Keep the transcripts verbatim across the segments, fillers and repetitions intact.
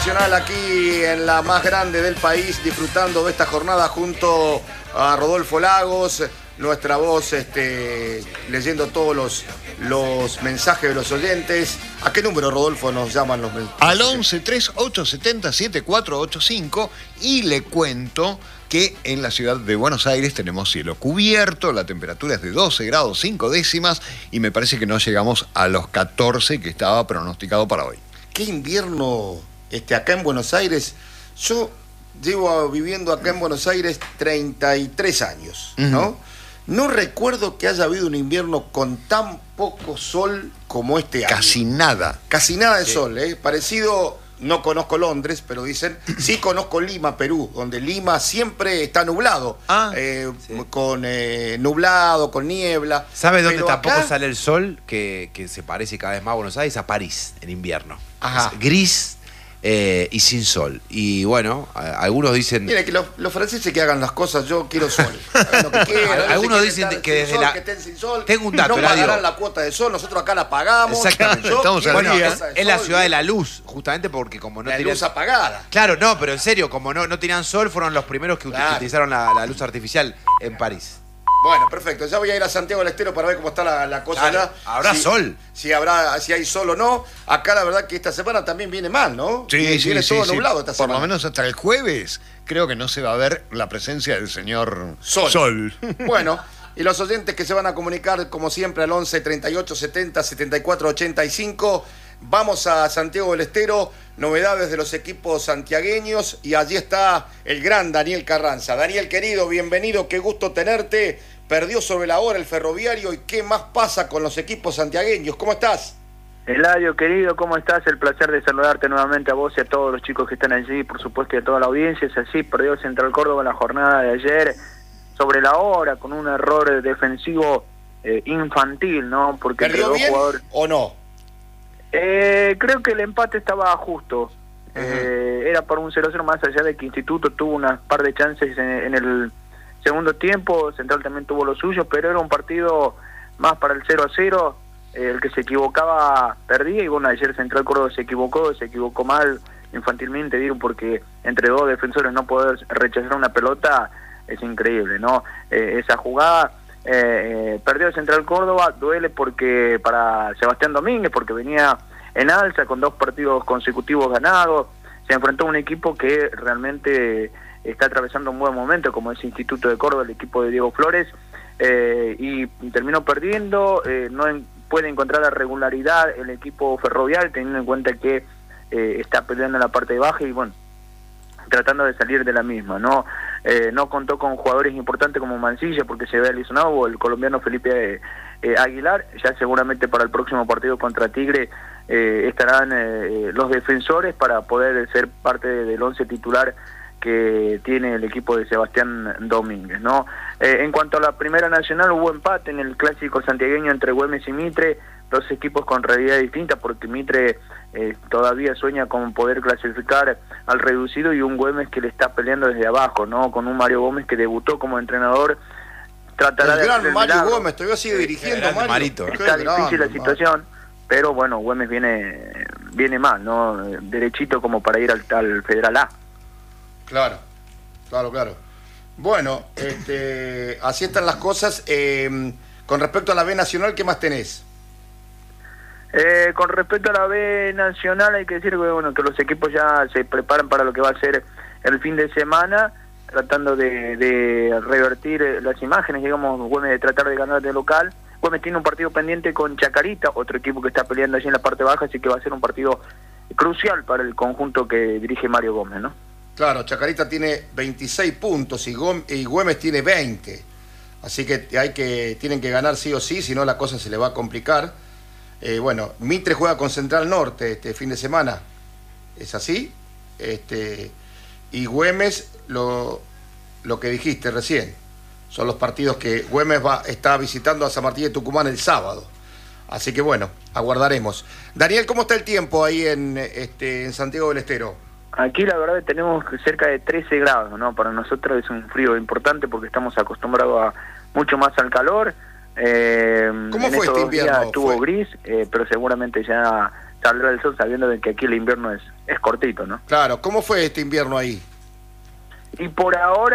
Nacional aquí en la más grande del país, disfrutando de esta jornada junto a Rodolfo Lagos, nuestra voz este, leyendo todos los, los mensajes de los oyentes. ¿A qué número, Rodolfo, nos llaman los mensajes? Al once, tres ocho siete cero, siete cuatro ocho cinco, y le cuento que en la ciudad de Buenos Aires tenemos cielo cubierto, la temperatura es de doce grados cinco décimas y me parece que no llegamos a los catorce que estaba pronosticado para hoy. ¿Qué invierno este, acá en Buenos Aires? Yo llevo viviendo acá en Buenos Aires treinta y tres años, ¿no? Uh-huh. No recuerdo que haya habido un invierno con tan poco sol como este año. Casi nada. Casi nada de sí. sol, ¿eh? Parecido, no conozco Londres, pero dicen, sí conozco Lima, Perú, donde Lima siempre está nublado. Ah, eh, sí. Con eh, nublado, con niebla. ¿Sabes dónde tampoco acá sale el sol? Que, que se parece cada vez más a Buenos Aires, a París, en invierno. Ajá. Es gris eh, y sin sol. Y bueno, a, algunos dicen... Mire, que los, los franceses que hagan las cosas, yo quiero sol. Lo que quieran, algunos no dicen que desde sol, la... que estén sin sol, tengo un dato, no pagarán la cuota de sol, nosotros acá la pagamos. Exactamente. Yo, Estamos al bueno, día. es, es la ciudad de la luz, justamente porque como no la tenían... luz apagada. Claro, no, pero en serio, como no, no tenían sol, fueron los primeros que claro. utilizaron la, la luz artificial en París. Bueno, perfecto. Ya voy a ir a Santiago del Estero para ver cómo está la, la cosa claro, allá. ¿Habrá si, sol? Si habrá, si hay sol o no. Acá la verdad que esta semana también viene mal, ¿no? Sí, viene sí, viene sí, todo sí. nublado esta Por semana. lo menos hasta el jueves creo que no se va a ver la presencia del señor Sol. Sol. Bueno, y los oyentes que se van a comunicar como siempre al once, treinta y ocho, setenta, setenta y cuatro, ochenta y cinco. Vamos a Santiago del Estero, novedades de los equipos santiagueños, y allí está el gran Daniel Carranza. Daniel, querido, bienvenido, qué gusto tenerte. Perdió sobre la hora el Ferroviario, y qué más pasa con los equipos santiagueños. ¿Cómo estás? Eladio, querido, ¿cómo estás? El placer de saludarte nuevamente a vos y a todos los chicos que están allí, por supuesto, y a toda la audiencia. Es así, perdió Central Córdoba en la jornada de ayer, sobre la hora, con un error defensivo eh, infantil, ¿no? Porque ¿Perdió dos bien jugadores... o no? Eh, creo que el empate estaba justo. Uh-huh. eh, era por un cero cero, más allá de que Instituto tuvo unas par de chances en, en el segundo tiempo. Central también tuvo lo suyo, pero era un partido más para el cero a cero. Eh, el que se equivocaba perdía, y bueno, ayer Central Córdoba se equivocó, se equivocó mal infantilmente, digo, porque entre dos defensores no poder rechazar una pelota es increíble, ¿no? Eh, esa jugada eh, eh, perdió Central Córdoba, duele porque para Sebastián Domínguez, porque venía en alza con dos partidos consecutivos ganados, se enfrentó a un equipo que realmente está atravesando un buen momento, como es Instituto de Córdoba, el equipo de Diego Flores, eh, y terminó perdiendo. eh, no en, puede encontrar la regularidad el equipo ferroviario, teniendo en cuenta que eh, está peleando en la parte de baja y bueno, tratando de salir de la misma, ¿no? Eh, no contó con jugadores importantes como Mancilla, porque se ve lesionado, o el colombiano Felipe eh, eh, Aguilar. Ya seguramente para el próximo partido contra Tigre eh, estarán eh, los defensores para poder ser parte del once titular que tiene el equipo de Sebastián Domínguez, ¿no? Eh, en cuanto a la Primera Nacional, hubo empate en el clásico santiagueño entre Güemes y Mitre, dos equipos con realidad distinta, porque Mitre eh, todavía sueña con poder clasificar al reducido, y un Güemes que le está peleando desde abajo, ¿no? Con un Mario Gómez que debutó como entrenador. Tratará el de gran el Mario milagro. Gómez, todavía sigue dirigiendo, grande, Mario. Marito. Está Qué difícil grande, la situación, pero bueno, Güemes viene viene mal, ¿no? Derechito como para ir al, al Federal A. Claro, claro, claro. Bueno, este, así están las cosas. Eh, con respecto a la B Nacional, ¿qué más tenés? Eh, con respecto a la B Nacional, hay que decir que, bueno, que los equipos ya se preparan para lo que va a ser el fin de semana, tratando de, de revertir las imágenes, digamos, Güemes de tratar de ganar de local. Güemes tiene un partido pendiente con Chacarita, otro equipo que está peleando allí en la parte baja, así que va a ser un partido crucial para el conjunto que dirige Mario Gómez, ¿no? Claro, Chacarita tiene veintiséis puntos y, Gómez, y Güemes tiene veinte. Así que hay que tienen que ganar sí o sí, si no la cosa se le va a complicar. Eh, bueno, Mitre juega con Central Norte este fin de semana. ¿Es así? Este, y Güemes, lo, lo que dijiste recién, son los partidos que Güemes va, está visitando a San Martín de Tucumán el sábado. Así que bueno, aguardaremos. Daniel, ¿cómo está el tiempo ahí en, este, en Santiago del Estero? Aquí la verdad tenemos cerca de trece grados, ¿no? Para nosotros es un frío importante porque estamos acostumbrados a mucho más al calor. Eh, ¿Cómo en fue este estos dos invierno? días estuvo ¿Fue? gris, eh, pero seguramente ya saldrá el sol sabiendo de que aquí el invierno es, es cortito, ¿no? Claro, ¿cómo fue este invierno ahí? Y por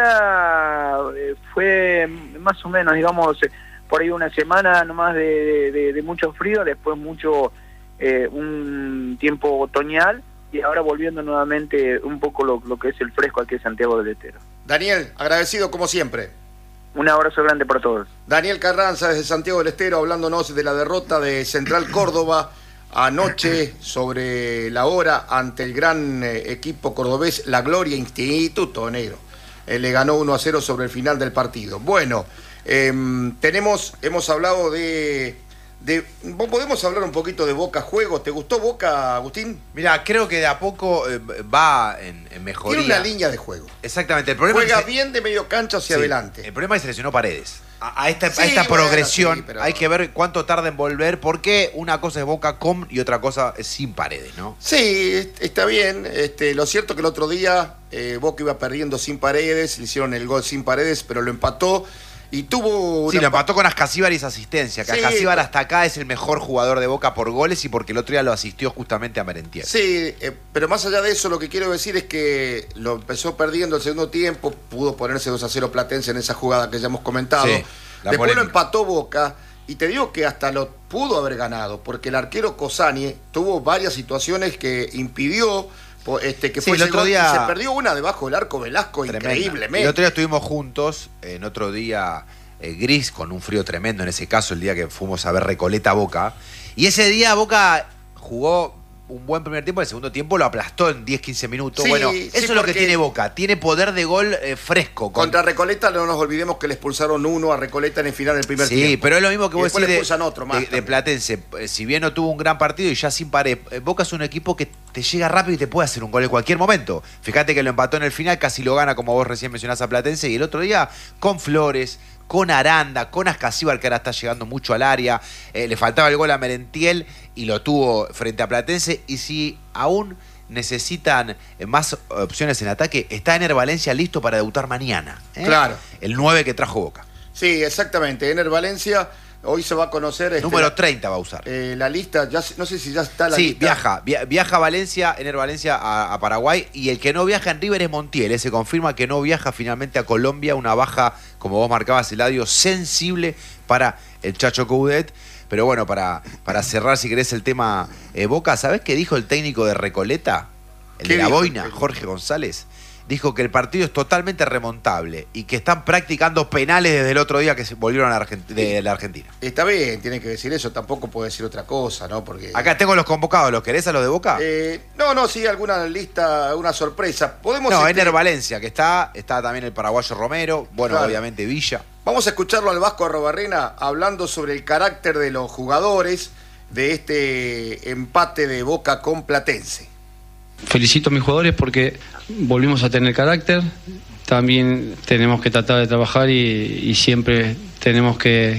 ahora eh, fue más o menos, digamos, eh, por ahí una semana nomás de, de, de mucho frío, después mucho, eh, un tiempo otoñal, y ahora volviendo nuevamente un poco lo, lo que es el fresco aquí en Santiago del Estero. Daniel, agradecido como siempre. Un abrazo grande para todos. Daniel Carranza desde Santiago del Estero, hablándonos de la derrota de Central Córdoba anoche sobre la hora ante el gran eh, equipo cordobés La Gloria Instituto Negro. Eh, le ganó uno a cero sobre el final del partido. Bueno, eh, tenemos, hemos hablado de, de... ¿Podemos hablar un poquito de Boca Juego? ¿Te gustó Boca, Agustín? Mira, creo que de a poco eh, va en, en mejoría. Tiene una línea de juego. Exactamente. El problema Juega es que se... bien de medio cancha hacia sí, adelante. El problema es que se lesionó Paredes. A, a esta, Sí, a esta bueno, progresión sí, pero... hay que ver cuánto tarda en volver, porque una cosa es Boca con y otra cosa es sin Paredes, ¿no? Sí, está bien. Este, lo cierto que el otro día eh, Boca iba perdiendo sin Paredes, le hicieron el gol sin Paredes, pero lo empató y tuvo... Una... Sí, lo empató con Ascasíbar y esa asistencia, que Sí, Ascasíbar pero... hasta acá es el mejor jugador de Boca por goles y porque el otro día lo asistió justamente a Merentiel. Sí, eh, pero más allá de eso, lo que quiero decir es que lo empezó perdiendo el segundo tiempo, pudo ponerse dos a cero Platense en esa jugada que ya hemos comentado. Sí, la Después polémica. lo empató Boca, y te digo que hasta lo pudo haber ganado, porque el arquero Cosani tuvo varias situaciones que impidió este, que Sí, fuese el otro gol, día... y se perdió una debajo del arco Velasco, Tremenda. increíblemente. El otro día estuvimos juntos, en otro día eh, gris, con un frío tremendo, en ese caso el día que fuimos a ver Recoleta Boca, y ese día Boca jugó un buen primer tiempo, el segundo tiempo lo aplastó en diez quince minutos. Sí, bueno, sí, eso es lo que porque tiene Boca, tiene poder de gol eh, fresco. Con... Contra Recoleta no nos olvidemos que le expulsaron uno a Recoleta en el final del primer sí, tiempo. Sí, pero es lo mismo que y vos después decís le de, expulsan otro más de, de Platense. Si bien no tuvo un gran partido y ya sin pared, Boca es un equipo que te llega rápido y te puede hacer un gol en cualquier momento. Fíjate que lo empató en el final, casi lo gana, como vos recién mencionás, a Platense, y el otro día con Flores, con Aranda, con Ascasíbar, que ahora está llegando mucho al área, eh, le faltaba el gol a Merentiel y lo tuvo frente a Platense. Y si aún necesitan más opciones en ataque, está Ener Valencia listo para debutar mañana, ¿eh? Claro. El nueve que trajo Boca. Sí, exactamente. Ener Valencia, hoy se va a conocer... Este, número treinta va a usar. Eh, la lista, ya no sé si ya está la sí, lista. viaja, via, viaja Valencia, Ener Valencia a, a Paraguay, y el que no viaja en River es Montiel, ¿eh? Se confirma que no viaja finalmente a Colombia, una baja, como vos marcabas, Eladio, sensible para el Chacho Coudet. Pero bueno, para, para cerrar, si querés, el tema eh, Boca, ¿sabés qué dijo el técnico de Recoleta? El de la boina, Jorge González. Dijo que el partido es totalmente remontable y que están practicando penales desde el otro día que se volvieron a Argent- de la Argentina. Está bien, tiene que decir eso, tampoco puede decir otra cosa, ¿no? Porque acá tengo los convocados, ¿los querés a los de Boca? Eh, no, no, sí, alguna lista, alguna sorpresa. Podemos No, este... Ener Valencia, que está, está también el paraguayo Romero, bueno, claro. Obviamente Villa. Vamos a escucharlo al Vasco Arrobarrena hablando sobre el carácter de los jugadores de este empate de Boca con Platense. Felicito a mis jugadores porque volvimos a tener carácter, también tenemos que tratar de trabajar y, y siempre tenemos que,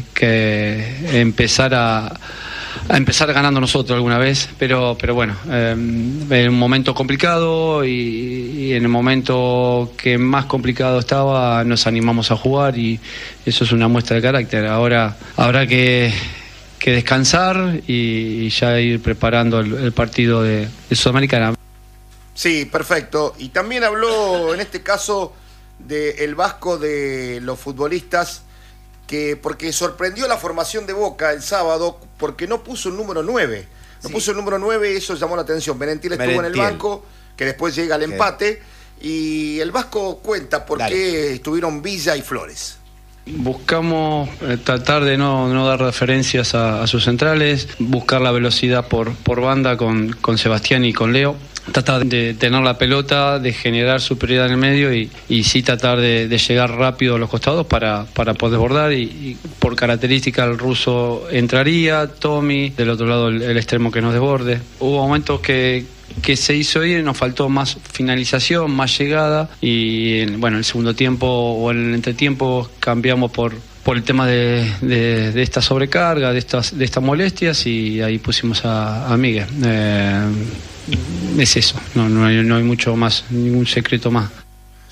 que empezar a, a empezar ganando nosotros alguna vez, pero pero bueno, eh, en un momento complicado y, y en el momento que más complicado estaba nos animamos a jugar y eso es una muestra de carácter. Ahora habrá que que descansar y, y ya ir preparando el, el partido de, de Sudamericana. Sí, perfecto. Y también habló en este caso del Vasco de los futbolistas, que porque sorprendió la formación de Boca el sábado porque no puso un número nueve. No sí. puso el número nueve, eso llamó la atención. Merentiel estuvo Merentiel. en el banco, que después llega al empate. Y el Vasco cuenta por Dale. qué estuvieron Villa y Flores. Buscamos eh, tratar de no, no dar referencias a, a sus centrales, buscar la velocidad por, por banda con, con Sebastián y con Leo, tratar de tener la pelota, de generar superioridad en el medio y, y sí tratar de, de llegar rápido a los costados para, para poder desbordar y, y por característica el ruso entraría, Tommy, del otro lado el, el extremo que nos desborde. Hubo momentos que que se hizo ir, nos faltó más finalización, más llegada y bueno, en el segundo tiempo o en el entretiempo cambiamos por por el tema de, de, de esta sobrecarga, de estas de estas molestias y ahí pusimos a, a Miguel. Eh, es eso, no, no, hay, no hay mucho más, ningún secreto más.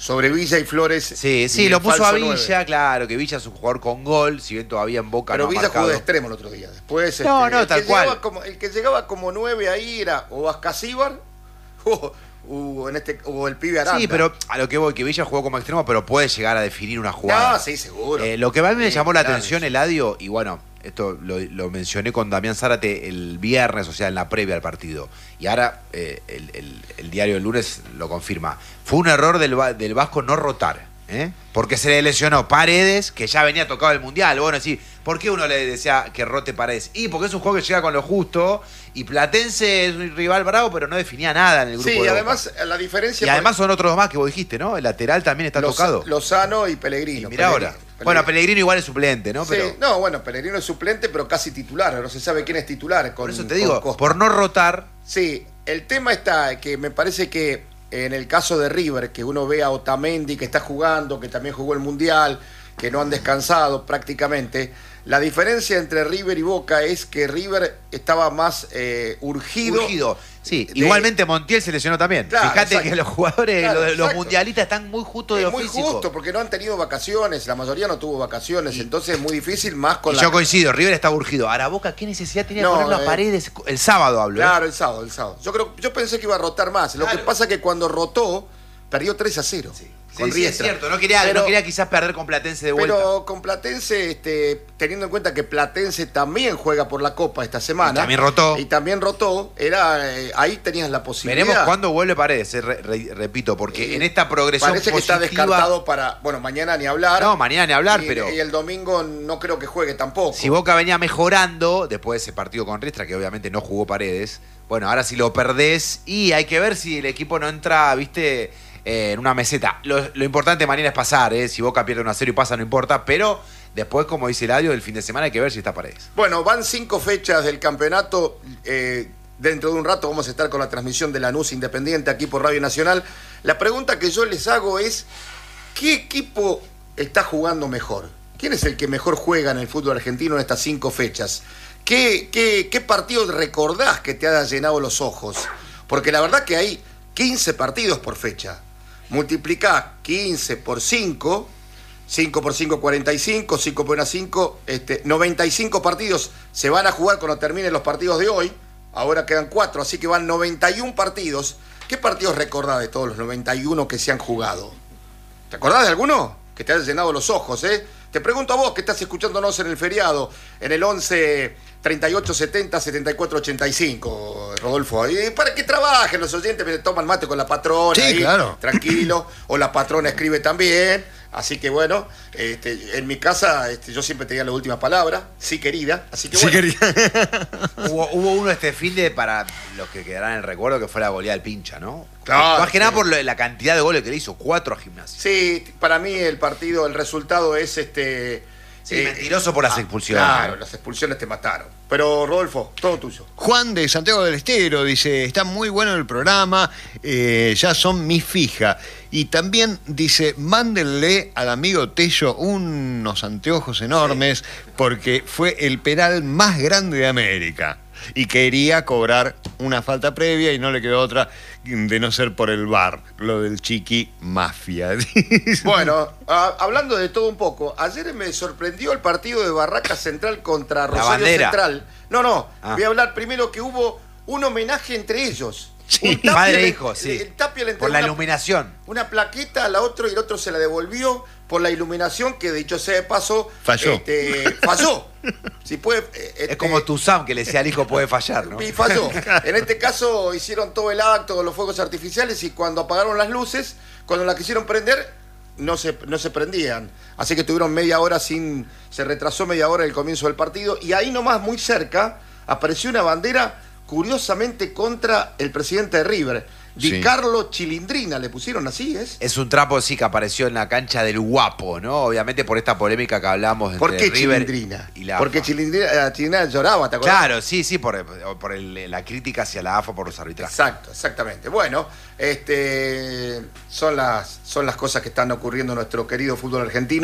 sobre Villa y Flores. Sí, sí, y lo el puso a falso Villa, nueve. claro, que Villa es un jugador con gol, si bien todavía en Boca Pero no ha Villa marcado. jugó de extremo el otro día. Después, No, este, no, el tal que cual. llegaba como, el que llegaba como nueve ahí era o Ascasíbar o, o, en este, o el pibe Aranda. Sí, pero a lo que voy, que Villa jugó como extremo, pero puede llegar a definir una jugada. No, sí, seguro. Eh, lo que a mí me Sí, llamó la claro. atención, Eladio, y bueno, esto lo, lo mencioné con Damián Zárate el viernes, o sea, en la previa al partido. Y ahora eh, el, el- el diario del lunes lo confirma. Fue un error del, Va- del Vasco no rotar, ¿eh? Porque se le lesionó Paredes, que ya venía tocado el Mundial. Bueno, sí, ¿por qué uno le decía que rote Paredes? Y porque es un juego que llega con lo justo, y Platense es un rival bravo, pero no definía nada en el grupo Sí, de Boca. además la diferencia. Y además son otros dos más que vos dijiste, ¿no? El lateral también está Los- tocado. Lozano y Pellegrino. Y mirá ahora. Pellegrino. Bueno, Pellegrino igual es suplente, ¿no? Sí, Pero no, bueno, Pellegrino es suplente, pero casi titular. No se sabe quién es titular. Con, por eso te con digo, Costa. por no rotar, Sí, el tema está que me parece que en el caso de River, que uno ve a Otamendi que está jugando, que también jugó el Mundial, que no han descansado prácticamente, la diferencia entre River y Boca es que River estaba más eh, urgido. urgido. Sí, de- igualmente Montiel se lesionó también. Claro, Fíjate exacto. que los jugadores, Claro, los, los exacto. mundialistas están muy justos de Es lo muy físico. justo porque no han tenido vacaciones, la mayoría no tuvo vacaciones, Y- entonces es muy difícil más con Y la... yo coincido, River está urgido. Ahora Boca, ¿qué necesidad tenía de No, ponerlo a eh, Paredes? El sábado hablo. ¿eh? Claro, el sábado, el sábado. Yo creo, yo pensé que iba a rotar más. Lo Claro. que pasa es que cuando rotó, perdió tres a cero. Sí, Con sí, es Riestra. cierto. No quería, Pero- no quería quizás perder con Platense de vuelta. Pero con Platense, este, teniendo en cuenta que Platense también juega por la Copa esta semana. Y también rotó. Y también rotó, era, eh, ahí tenías la posibilidad. Veremos cuándo vuelve Paredes, eh, re- re- repito, porque Eh, en esta progresión Parece que está positiva- descartado para, bueno, mañana ni hablar. No, mañana ni hablar, y, pero- Y el domingo no creo que juegue tampoco. Si Boca venía mejorando después de ese partido con Riestra, que obviamente no jugó Paredes, bueno, ahora si lo perdés y hay que ver si el equipo no entra, viste, eh, en una meseta. Lo, lo importante mañana es pasar, ¿eh? Si Boca pierde uno a cero y pasa no importa, pero después, como dice Eladio, del fin de semana hay que ver si está Paredes. Bueno, van cinco fechas del campeonato. eh, dentro de un rato vamos a estar con la transmisión de Lanús Independiente aquí por Radio Nacional. La pregunta que yo les hago es, ¿qué equipo está jugando mejor? ¿Quién es el que mejor juega en el fútbol argentino en estas cinco fechas? ¿Qué, qué, qué partido recordás que te haya llenado los ojos? Porque la verdad que hay quince partidos por fecha. Multiplicá quince por cinco, cinco por cinco, cuarenta y cinco, cinco por uno, cinco, este, noventa y cinco partidos se van a jugar cuando terminen los partidos de hoy. Ahora quedan cuatro, así que van noventa y uno partidos. ¿Qué partidos recordás de todos los noventa y uno que se han jugado? ¿Te acordás de alguno? Que te haya llenado los ojos, ¿eh? Te pregunto a vos que estás escuchándonos en el feriado, en el once treinta y ocho setenta setenta y cuatro ochenta y cinco, Rodolfo. Y para que trabajen los oyentes, me toman mate con la patrona, Sí, ahí, claro. tranquilo, o la patrona escribe también. Así que bueno, este, en mi casa este, yo siempre tenía la última palabra, sí querida, así que Sí, bueno. quería. Hubo, hubo uno este fin de, para los que quedarán en el recuerdo, que fue la goleada del Pincha, ¿no? Claro, Más que nada sí. por lo- la cantidad de goles que le hizo, cuatro a Gimnasia. Sí, para mí el partido, el resultado es este. Sí, mentiroso por las expulsiones. Claro, las expulsiones te mataron. Pero Rodolfo, todo tuyo. Juan de Santiago del Estero dice, está muy bueno el programa, eh, ya son mi fija. Y también dice, mándenle al amigo Tello unos anteojos enormes porque fue el penal más grande de América. Y quería cobrar una falta previa y no le quedó otra de no ser por el V A R, lo del Chiqui Mafia. Bueno, a- hablando de todo un poco, ayer me sorprendió el partido de Barraca Central contra Rosario bandera. Central. No, no, Ah. voy a hablar primero que hubo un homenaje entre ellos. Sí. Un Tapia Padre e le- hijo, sí. el Tapia le entregó Por la una- iluminación. una plaqueta al otro y el otro se la devolvió por la iluminación que, dicho sea de paso, Falló. este, falló. Si puede, eh, Es este, como tu Sam que le decía al hijo puede fallar, ¿no? y falló. En este caso hicieron todo el acto, los fuegos artificiales, y cuando apagaron las luces, cuando las quisieron prender, no se, no se prendían. Así que tuvieron media hora sin... Se retrasó media hora el comienzo del partido, y ahí nomás, muy cerca, apareció una bandera curiosamente contra el presidente de River. Di Sí. Carlo Chilindrina, le pusieron así, ¿es? Es un trapo, sí, que apareció en la cancha del Guapo, ¿no? Obviamente por esta polémica que hablamos entre ¿Por qué River Chilindrina? y la Porque AFA. Chilindrina, Chilindrina lloraba, ¿te acuerdas? Claro, sí, sí, por, por el- la crítica hacia la AFA por los arbitrajes. Exacto, exactamente. Bueno, este, son las, son las cosas que están ocurriendo en nuestro querido fútbol argentino.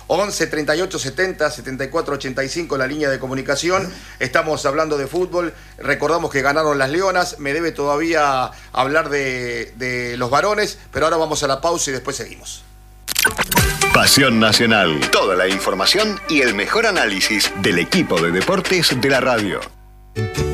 once treinta y ocho setenta setenta y cuatro ochenta y cinco la línea de comunicación. Estamos hablando de fútbol. Recordamos que ganaron las Leonas. Me debe todavía hablar de, de los varones, pero ahora vamos a la pausa y después seguimos. Pasión Nacional. Toda la información y el mejor análisis del equipo de deportes de la radio.